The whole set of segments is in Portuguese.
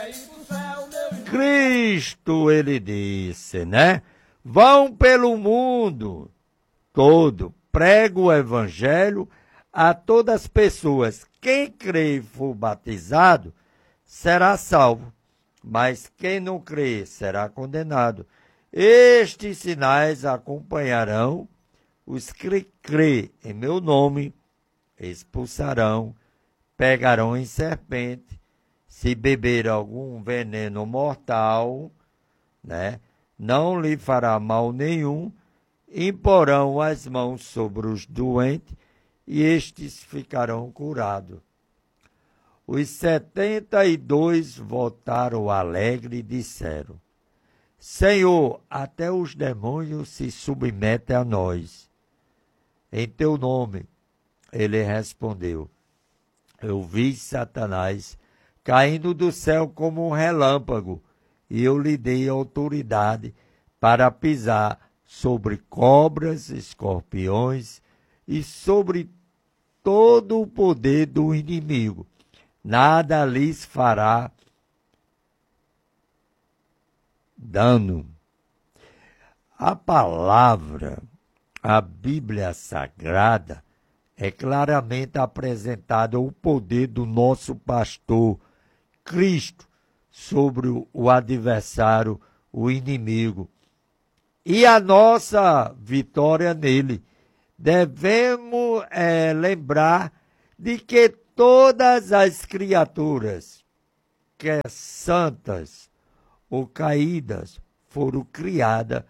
Cristo, ele disse, né? Vão pelo mundo todo, prega o evangelho a todas as pessoas. Quem crê e for batizado será salvo, mas quem não crê será condenado. Estes sinais acompanharão os que crê em meu nome, expulsarão, pegarão em serpente, se beber algum veneno mortal, né, não lhe fará mal nenhum, imporão as mãos sobre os doentes e estes ficarão curados. Os 72 voltaram alegres e disseram: Senhor, até os demônios se submetem a nós. Em teu nome, ele respondeu: Eu vi Satanás caindo do céu como um relâmpago, e eu lhe dei autoridade para pisar sobre cobras, escorpiões e sobre todo o poder do inimigo. Nada lhes fará dano. A palavra, a Bíblia Sagrada, é claramente apresentada o poder do nosso pastor Cristo sobre o adversário, o inimigo, e a nossa vitória nele. Devemos lembrar de que todas as criaturas, quer santas ou caídas, foram criadas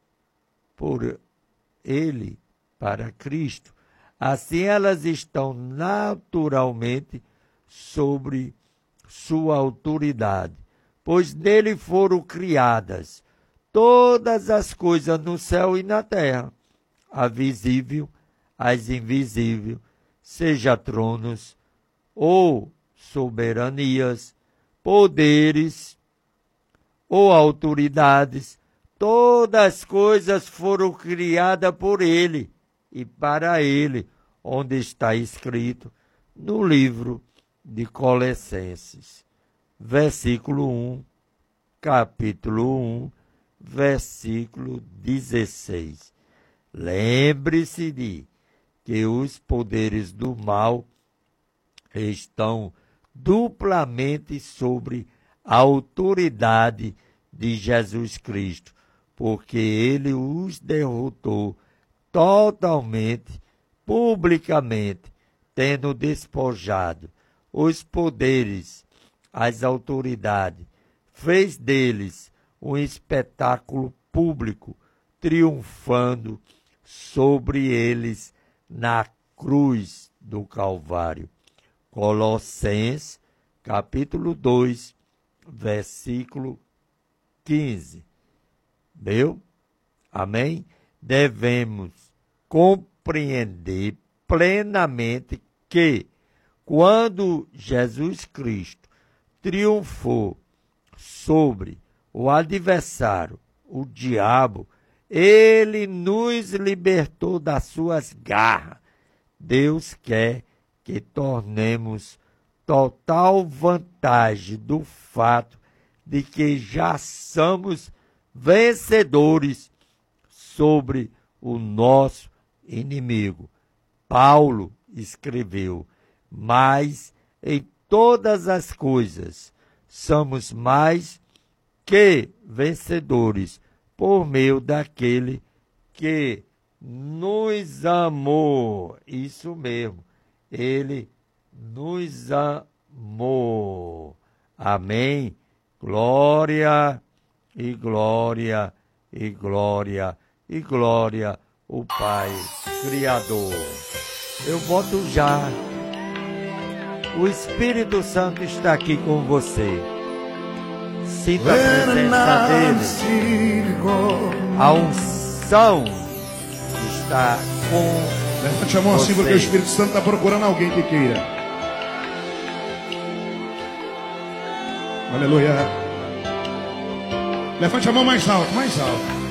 por ele, para Cristo. Assim elas estão naturalmente sobre sua autoridade, pois nele foram criadas todas as coisas no céu e na terra, a visível, as invisíveis, seja tronos ou soberanias, poderes ou autoridades, todas as coisas foram criadas por ele e para ele, onde está escrito no livro de Colossenses, versículo 1, capítulo 1, versículo 16. Lembre-se de que os poderes do mal estão duplamente sobre a autoridade de Jesus Cristo, porque ele os derrotou totalmente, publicamente, tendo despojado os poderes, as autoridades, fez deles um espetáculo público, triunfando sobre eles na cruz do Calvário. Colossenses, capítulo 2, versículo 15. Meu? Amém? Devemos compreender plenamente que, quando Jesus Cristo triunfou sobre o adversário, o diabo, ele nos libertou das suas garras. Deus quer que tornemos total vantagem do fato de que já somos vencedores sobre o nosso inimigo. Paulo escreveu: mas em todas as coisas somos mais que vencedores por meio daquele que nos amou. Isso mesmo, ele nos amou. Amém? Glória e glória e glória e glória o Pai Criador. Eu volto já. O Espírito Santo está aqui com você. Sinta a presença dele. A unção está com Levante a mão assim, porque o Espírito Santo está procurando alguém que queira. Aleluia. Levante a mão mais alto, mais alto.